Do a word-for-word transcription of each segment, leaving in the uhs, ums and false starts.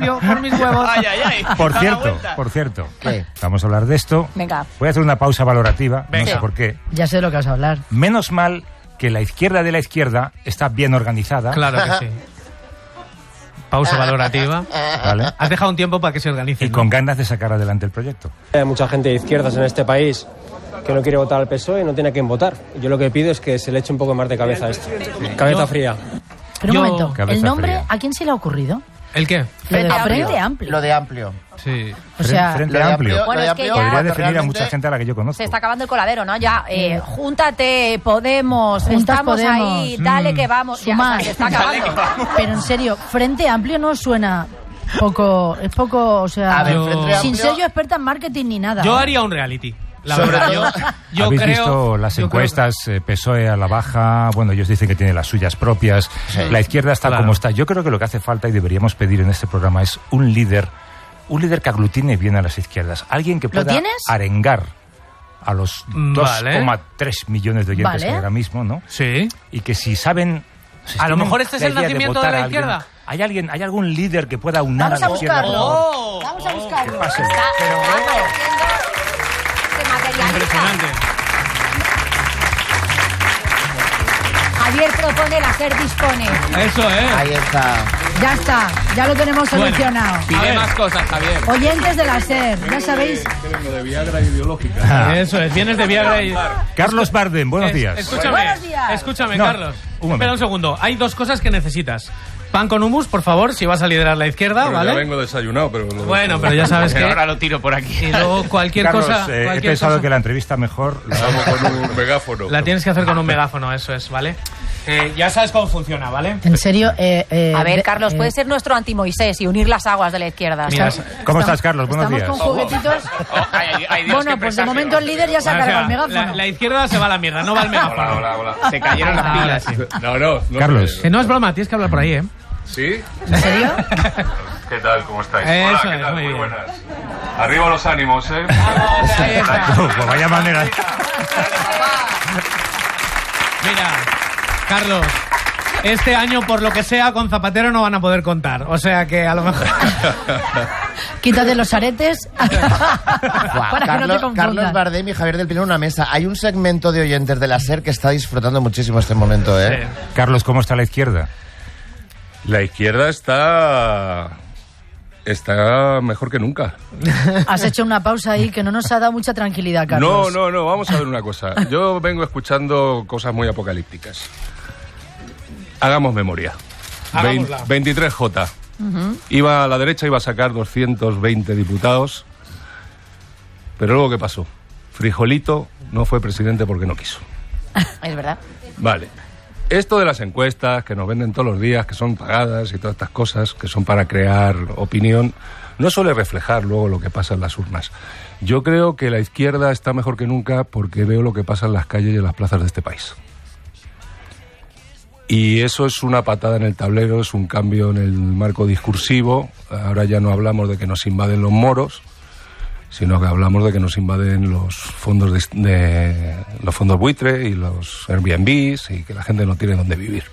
Amplio por mis huevos. Ay, ay, ay. Por cierto, por cierto, ¿Qué? vamos a hablar de esto. Venga. Voy a hacer una pausa valorativa, Venga. no sé por qué. Ya sé de lo que vas a hablar. Menos mal que la izquierda de la izquierda está bien organizada. Claro que sí. Pausa valorativa. ¿Vale? Has dejado un tiempo para que se organice. Y con ganas de sacar adelante el proyecto. Hay mucha gente de izquierdas en este país que no quiere votar al P S O E y no tiene a quién votar. Yo lo que pido es que se le eche un poco más de cabeza a esto. Cabeza Yo- fría. Pero un Yo- momento, Cabeza ¿el nombre fría. a quién se le ha ocurrido? ¿El qué? Lo de Frente Frente Amplio. Amplio. Lo de amplio. Sí. O sea, Frente lo de Amplio. amplio- Bueno, lo de es que amplio, ya- Podría cuando definir a realmente- mucha gente a la que yo conozco. Se está acabando el coladero, ¿no? Ya, eh, júntate, Podemos, Juntas estamos Podemos. ahí, dale que vamos. Ya, o Sumar. sea, se está acabando. pero en serio, Frente Amplio no suena poco, es poco, o sea, A ver, Yo- Frente sin Amplio- ser yo experta en marketing ni nada. Yo ¿eh? haría un reality. La Sobre verdad, todo- yo, yo ¿Habéis creo... visto las yo creo- encuestas eh, P S O E a la baja? Bueno, ellos dicen que tiene las suyas propias. Sí. La izquierda está Claro. como está. Yo creo que lo que hace falta y deberíamos pedir en este programa es un líder, un líder que aglutine bien a las izquierdas. Alguien que pueda tienes? arengar a los Mm, dos vale. coma tres millones de oyentes Vale. que hay ahora mismo, ¿no? Sí. Y que si saben... si A lo tienen mejor este es la el idea nacimiento votar de la a alguien, izquierda. ¿Hay alguien, hay algún líder que pueda unar Vamos a a la izquierda? buscarlo. Oh, Vamos a buscarlo. Páselo. Pero bueno. Se materializa. Impresionante. Javier propone, el hacer dispone. Eso, ¿eh? Ahí está. Ya está, ya lo tenemos Bueno. solucionado. A Pide ver. más cosas, Javier. Oyentes de la SER, ya sabéis. Ah. Eso es, vienes de Viagra y... Carlos Bardem, buenos Es- días. Escúchame, Buenos días. escúchame, No, Carlos. un momento. Espera un segundo. Hay dos cosas que necesitas. Pan con hummus, por favor, si vas a liderar la izquierda, Bueno, ¿vale? ya vengo desayunado, pero... Lo Bueno, pero ya sabes que... Ahora lo tiro por aquí. Y luego cualquier Carlos, cosa... eh, he cualquier pensado cosa- que la entrevista mejor la Vamos con un megáfono. La tienes que hacer con un megáfono, eso es, ¿vale? Eh, ya sabes cómo funciona, ¿vale? En serio, eh, eh, A ver, de- Carlos, eh, puedes ser nuestro anti-Moisés y unir las aguas de la izquierda. Mira, ¿sabes? ¿Cómo estás, Carlos? Buenos Estamos días. con juguetitos. Oh, ay, ay, ay, Dios, Bueno, qué pues de presagio. momento el líder ya se ha O cargado sea, el megáfono. la, la izquierda se va a la mierda, no va al megáfono. Hola, hola, hola. Se cayeron las Ahora pilas. sí. No, no, no. Carlos. Que no es broma, tienes que hablar por ahí, ¿eh? ¿Sí? ¿En serio? ¿Qué tal? ¿Cómo estáis? Eso Hola, ¿qué es, tal? muy bien. buenas. Arriba los ánimos, ¿eh? Ahí está. Pues vaya manera. Mira, Carlos, este año, por lo que sea, con Zapatero no van a poder contar. O sea que a lo mejor... Quítate los aretes Buah, para que no te Carlos, confundas. Carlos Bardem y Javier del Pino en una mesa. Hay un segmento de oyentes de la SER que está disfrutando muchísimo este momento, ¿eh? Carlos, ¿cómo está la izquierda? La izquierda está... Está mejor que nunca. Has hecho una pausa ahí que no nos ha dado mucha tranquilidad, No, Carlos. no, no. Vamos a ver una cosa. Yo vengo escuchando cosas muy apocalípticas. Hagamos memoria. Hagámosla. Vein- veintitrés J. Iba a la derecha, iba a sacar doscientos veinte diputados. Pero luego, ¿qué pasó? Frijolito no fue presidente porque no quiso. Es verdad. Vale. Esto de las encuestas que nos venden todos los días, que son pagadas y todas estas cosas, que son para crear opinión, no suele reflejar luego lo que pasa en las urnas. Yo creo que la izquierda está mejor que nunca porque veo lo que pasa en las calles y en las plazas de este país. Y eso es una patada en el tablero, es un cambio en el marco discursivo. Ahora ya no hablamos de que nos invaden los moros, sino que hablamos de que nos invaden los fondos de, de los fondos buitre y los Airbnbs y que la gente no tiene dónde vivir.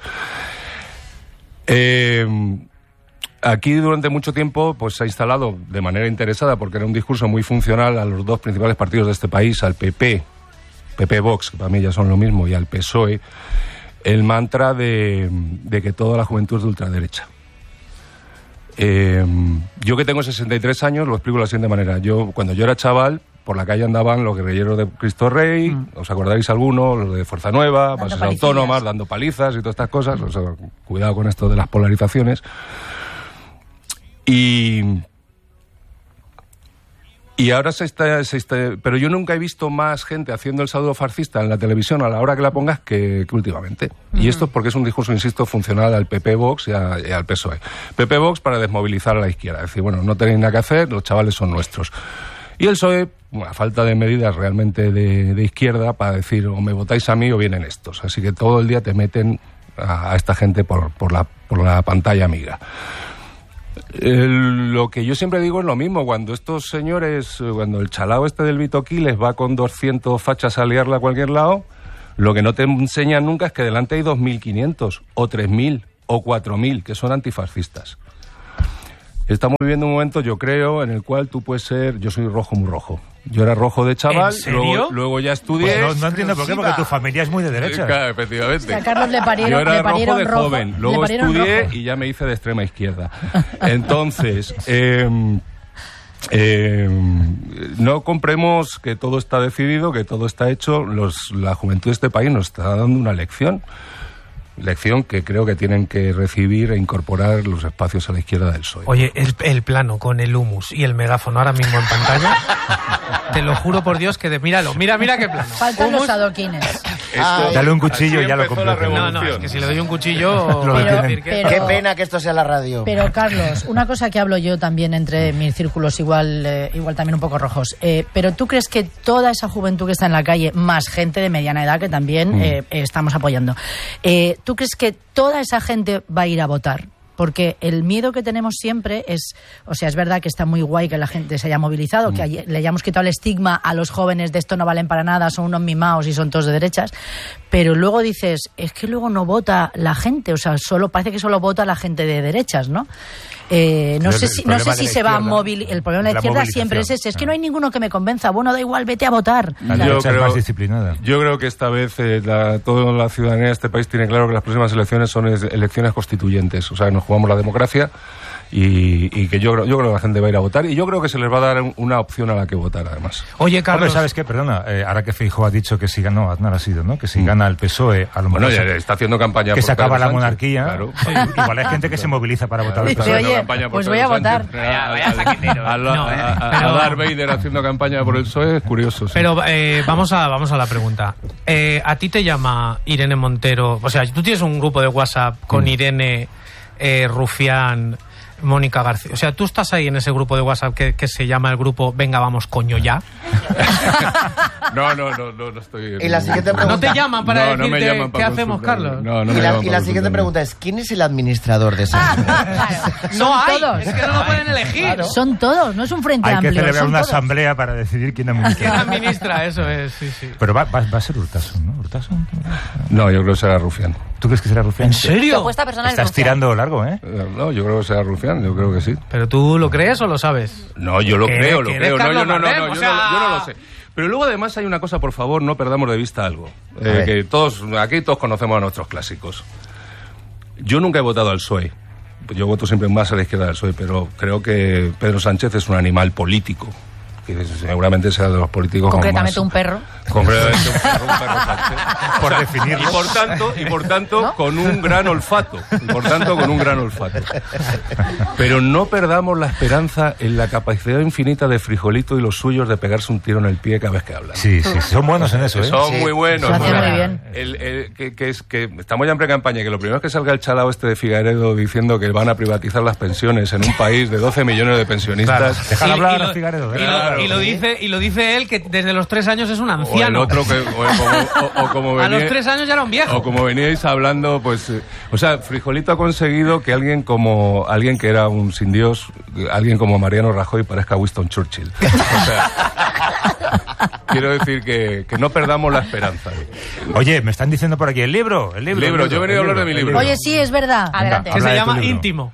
Eh, aquí durante mucho tiempo pues se ha instalado de manera interesada, porque era un discurso muy funcional a los dos principales partidos de este país, al P P, P P Vox, que para mí ya son lo mismo, y al P S O E, el mantra de, de que toda la juventud es de ultraderecha. Eh, yo que tengo sesenta y tres años lo explico de la siguiente manera. Yo, cuando yo era chaval, por la calle andaban los guerrilleros de Cristo Rey, mm. ¿os acordáis alguno? Los de Fuerza Nueva, Dando bases palicillas. autónomas, dando palizas y todas estas cosas. O sea, cuidado con esto de las polarizaciones. Y... Y ahora se está, se está... Pero yo nunca he visto más gente haciendo el saludo fascista en la televisión a la hora que la pongas que, que últimamente. Uh-huh. Y esto es porque es un discurso, insisto, funcional al P P Vox y, a, y al P S O E. P P Vox para desmovilizar a la izquierda. Es decir, bueno, no tenéis nada que hacer, los chavales son nuestros. Y el P S O E, bueno, a falta de medidas realmente de, de izquierda para decir o me votáis a mí o vienen estos. Así que todo el día te meten a, a esta gente por, por, la, por la pantalla amiga. El, lo que yo siempre digo es lo mismo. Cuando estos señores, cuando el chalao este del Bitoquí les va con doscientos fachas a liarla a cualquier lado, lo que no te enseñan nunca es que delante hay dos mil quinientos o tres mil o cuatro mil que son antifascistas. Estamos viviendo un momento, yo creo, en el cual tú puedes ser... Yo soy rojo muy rojo. Yo era rojo de chaval, ¿En serio? luego, luego ya estudié... Pues no, no entiendo por qué, porque tu familia es muy de derecha. Claro, efectivamente. A Carlos le parieron, Yo era le parieron rojo de rojo, joven, le luego parieron estudié rojo. y ya me hice de extrema izquierda. Entonces, eh, eh, no compremos que todo está decidido, que todo está hecho. Los, la juventud de este país nos está dando una lección. Lección que creo que tienen que recibir e incorporar los espacios a la izquierda del P S O E. Oye, el, el plano con el humus y el megáfono ahora mismo en pantalla, te lo juro por Dios que de, míralo, mira, mira qué plano. Faltan Humus. los adoquines. Ay, Dale un cuchillo así y ya lo empezó la completo. No, no, es que si le doy un cuchillo... Lo voy a detienen. decir que- Pero- Qué pena que esto sea la radio. Pero Carlos, una cosa que hablo yo también entre mis círculos igual, eh, igual también un poco rojos. Eh, pero ¿tú crees que toda esa juventud que está en la calle, más gente de mediana edad que también Mm. eh, estamos apoyando, eh, ¿tú crees que toda esa gente va a ir a votar? Porque el miedo que tenemos siempre es, o sea, es verdad que está muy guay que la gente se haya movilizado, que hay- le hayamos quitado el estigma a los jóvenes de esto no valen para nada, son unos mimaos y son todos de derechas, pero luego dices, es que luego no vota la gente, o sea, solo parece que solo vota la gente de derechas, ¿no? Eh, no Pero sé el si, no problema sé de si la se va a izquierda, movilizar. El problema de la la izquierda siempre es movilización. ese, es que no hay ninguno que me convenza, bueno, da igual, vete a votar. La Yo derecha creo- es más disciplinada. Yo creo que esta vez eh, la, toda la ciudadanía de este país tiene claro que las próximas elecciones son es- elecciones constituyentes. O sea, nos jugamos la democracia y, y que yo, creo- yo creo que la gente va a ir a votar y yo creo que se les va a dar un- una opción a la que votar, además. Oye, Carlos... Hombre, ¿sabes qué? Perdona, eh, ahora que Feijóo ha dicho que si gana, no, Aznar ha sido, ¿no? Que si gana el P S O E, a lo mejor Bueno, ya se- está haciendo campaña que por se acaba Pedro la Sánchez, monarquía. claro. Igual hay gente que se moviliza para votar al Está P S O E. haciendo Oye, campaña por pues Pedro voy a votar. Sánchez. Vaya- vaya saquetero. A, la- No, a- a- pero- a Darth Vader haciendo campaña por el P S O E es curioso. sí. Pero eh, vamos, a, vamos a la pregunta. Eh, ¿A ti te llama Irene Montero? O sea, tú tienes un grupo de WhatsApp con Mm. Irene, eh, Rufián, Mónica García. O sea, tú estás ahí en ese grupo de WhatsApp que, que se llama el grupo Venga, vamos, coño ya. No, no, no, no, no estoy... Y la siguiente pregunta. ¿No te llaman para No, no me decirte llaman para qué hacemos, consultarme. Carlos? No, no me y la, llaman y para la siguiente consultarme. pregunta es, ¿quién es el administrador de ese grupo? No Son hay, todos. es que no lo pueden elegir. Son todos, no es un frente Hay que amplio. celebrar son una todos. asamblea para decidir quién ¿Quién administra. administra? Eso es, sí, sí. Pero va, va, va a ser Urtasun, ¿no? ¿Urtasun? No, yo creo que será Rufián. ¿Tú crees que será Rufián? ¿En serio? Propuesta personal. Estás Rufián. tirando largo, ¿eh? Eh, No, yo creo que será Rufián, yo creo que sí. ¿Pero tú lo crees o lo sabes? No, yo lo Que- creo, lo que eres creo. No, Carlos yo no, no, Bardem, no, o yo, sea- no, yo no lo sé. Pero luego además hay una cosa, por favor, no perdamos de vista algo. A Eh, ver. que todos, aquí todos conocemos a nuestros clásicos. Yo nunca he votado al P S O E. Yo voto siempre más a la izquierda del P S O E, pero creo que Pedro Sánchez es un animal político. Que seguramente sea de los políticos con Concretamente más- un perro. Concretamente un perro, un perro Sánchez. Por O sea, definirlo. Y por tanto, y por tanto con un gran olfato. Y por tanto, con un gran olfato. Pero no perdamos la esperanza en la capacidad infinita de Frijolito y los suyos de pegarse un tiro en el pie cada vez que hablan. Sí, sí, son buenos en eso, ¿eh? Son Sí. muy buenos. Lo hacen Bueno, muy bien. el- el- que, que es, que estamos ya en pre-campaña y que lo primero es que salga el chalao este de Figaredo diciendo que van a privatizar las pensiones en un país de doce millones de pensionistas. Dejar Y- hablar y lo- a Figaredo, y ¿eh? lo- Claro. y lo dice y lo dice él que desde los tres años es un O el anciano. otro que... O, como, o- o como A venía- los tres años ya era un viejo. O como veníais hablando, pues... eh, o sea, Frijolito ha conseguido que alguien como... Alguien que era un sin Dios, alguien como Mariano Rajoy parezca Winston Churchill. O sea... quiero decir que, que no perdamos la esperanza. Oye, me están diciendo por aquí, el libro, el libro. Libro, el yo he venido el a hablar de mi el libro. Oye, sí, es verdad. Adelante. que habla se de tu llama libro. íntimo.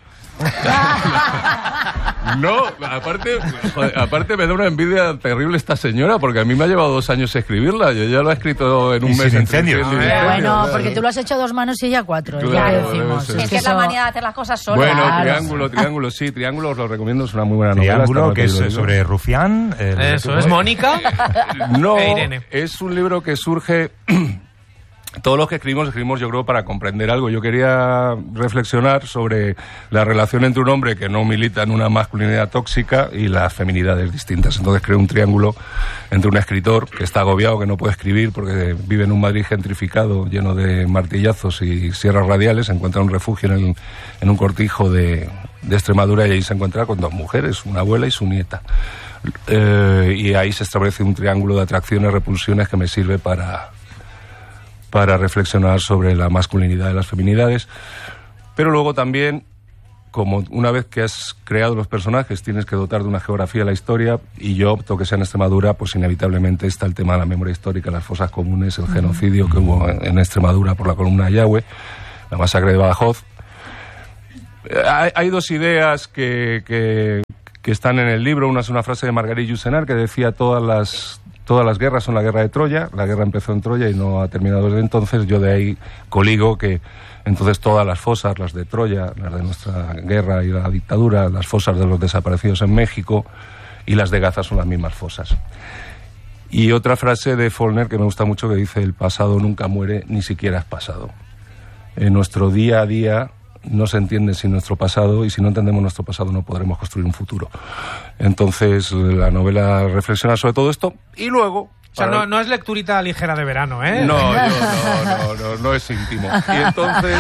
No, aparte, joder, aparte me da una envidia terrible esta señora, porque a mí me ha llevado dos años escribirla. Yo ya lo he escrito en un Y mes. sin entre incendios. incendio y Ah, incendio, Bueno, claro. porque tú lo has hecho a dos manos y ella a cuatro, es lo Claro, que decimos. debe ser. Es que es la eso- manera de hacer las cosas solas. Bueno, Claro. Triángulo, Triángulo, sí, Triángulo os lo recomiendo, es una muy buena novela. Triángulo, está que es mal eh, sobre Rufián. eh, Eso es Mónica. No, e Irene. es un libro que surge... Todos los que escribimos, escribimos yo creo para comprender algo. Yo quería reflexionar sobre la relación entre un hombre que no milita en una masculinidad tóxica y las feminidades distintas. Entonces creo un triángulo entre un escritor que está agobiado, que no puede escribir porque vive en un Madrid gentrificado lleno de martillazos y sierras radiales, encuentra un refugio en, el- en un cortijo de, de Extremadura y ahí se encuentra con dos mujeres, una abuela y su nieta. Eh, y ahí se establece un triángulo de atracciones, repulsiones que me sirve para... para reflexionar sobre la masculinidad y las feminidades, pero luego también, como una vez que has creado los personajes, tienes que dotar de una geografía a la historia, y yo opto que sea en Extremadura, pues inevitablemente está el tema de la memoria histórica, las fosas comunes, el genocidio que hubo en en Extremadura por la columna de Yahweh, la masacre de Badajoz, Hay, hay dos ideas que, que, que están en el libro. Una es una frase de Marguerite Yourcenar que decía todas las, todas las guerras son la guerra de Troya. La guerra empezó en Troya y no ha terminado desde entonces. Yo de ahí coligo que entonces todas las fosas, las de Troya, las de nuestra guerra y la dictadura, las fosas de los desaparecidos en México y las de Gaza son las mismas fosas. Y otra frase de Faulkner que me gusta mucho que dice: el pasado nunca muere, ni siquiera es pasado. En nuestro día a día no se entiende sin nuestro pasado, y si no entendemos nuestro pasado no podremos construir un futuro. Entonces la novela reflexiona sobre todo esto y luego... O sea, no, no es lecturita ligera de verano, ¿eh? No, yo, no, no, no, no es íntimo. Y entonces...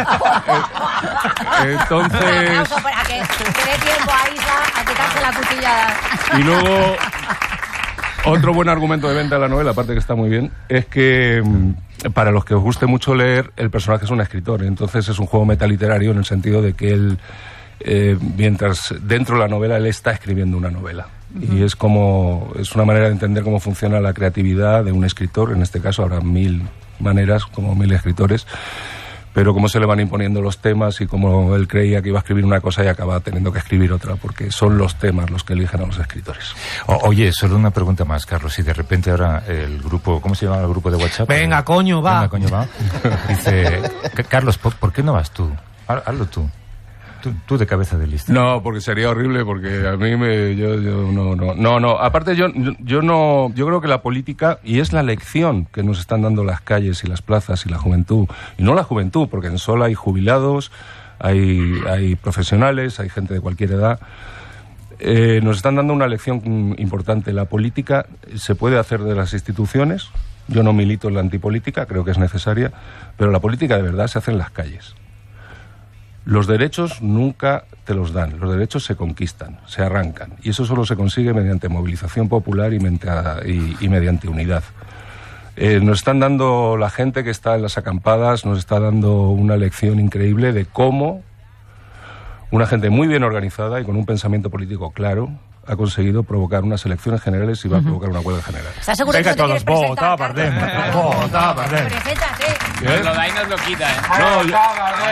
eh, entonces... Un aplauso para que te dé tiempo a Isa a quitarse la cuchillada. Y luego... Otro buen argumento de venta de la novela, aparte que está muy bien, es que para los que os guste mucho leer, el personaje es un escritor. Entonces es un juego metaliterario en el sentido de que él, eh, mientras dentro de la novela, él está escribiendo una novela. Uh-huh. Y es como es una manera de entender cómo funciona la creatividad de un escritor. En este caso habrá mil maneras, como mil escritores. Pero cómo se le van imponiendo los temas y cómo él creía que iba a escribir una cosa y acaba teniendo que escribir otra, porque son los temas los que eligen a los escritores. O, oye, solo una pregunta más, Carlos. Si de repente ahora el grupo, ¿cómo se llama el grupo de WhatsApp? Venga, coño, va. Venga, coño, va. Dice, Carlos, ¿por, ¿por qué no vas tú? Hazlo tú. Tú, tú de cabeza de lista. No, porque sería horrible, porque a mí me... Yo, yo no, no, no, no. Aparte, yo, yo, yo no... Yo creo que la política, y es la lección que nos están dando las calles y las plazas y la juventud, y no la juventud, porque en Sola hay jubilados, hay, hay profesionales, hay gente de cualquier edad, eh, nos están dando una lección importante. La política se puede hacer de las instituciones, yo no milito en la antipolítica, creo que es necesaria, pero la política de verdad se hace en las calles. Los derechos nunca te los dan, los derechos se conquistan, se arrancan, y eso solo se consigue mediante movilización popular y, y, y mediante unidad. Eh, nos están dando, la gente que está en las acampadas, nos está dando una lección increíble de cómo una gente muy bien organizada y con un pensamiento político claro ha conseguido provocar unas elecciones generales y va a provocar una huelga general. ¿Estás seguro Venga, que no te todos, quieres vota, presentar, Bardem. Carlos? Vota, Bardem. Preséntate. Nos lo da y nos lo quita, ¿eh? No, yo,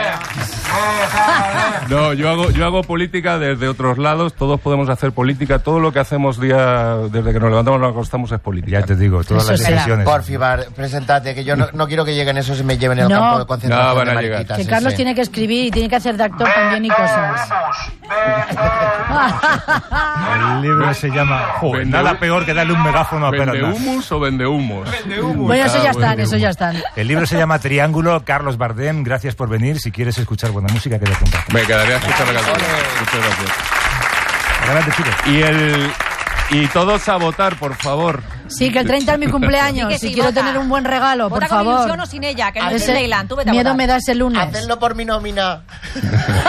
no, yo hago, yo hago política desde otros lados, todos podemos hacer política, todo lo que hacemos día desde que nos levantamos y nos acostamos es política. Ya te digo, todas Eso las será. decisiones. Porfi, Bar, preséntate, que yo no, no quiero que lleguen esos y me lleven al No. campo de concentración No, van a de llegar. mariquitas. Que sí, Carlos sí. tiene que escribir y tiene que hacer de actor también y cosas. El libro se llama... Joder, Vende- nada peor que darle un megáfono a ¿Vende Perona. humus o vende humos? Bueno, eso ya Ah, están, vende eso ya humus. están. El libro se llama Triángulo. Carlos Bardem, gracias por venir. Si quieres escuchar buena música, queda contacto. Me quedaría a escuchar la canción. Muchas gracias. Adelante, chicos. Y el y todos a votar, por favor. Sí, que el treinta es mi cumpleaños. Sí que si sí, quiero vota. tener un buen regalo, por Vota con favor. ilusión o sin ella, que no es Ese Leyland. Tú vete a miedo votar. me da ese lunes. Hacedlo por mi nómina.